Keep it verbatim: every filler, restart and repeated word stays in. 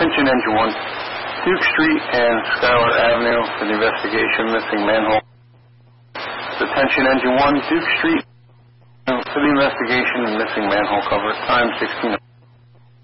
Attention Engine one, Duke Street and Schuyler Avenue for the investigation missing manhole. Attention Engine one, Duke Street for the investigation missing manhole cover. Time sixteen.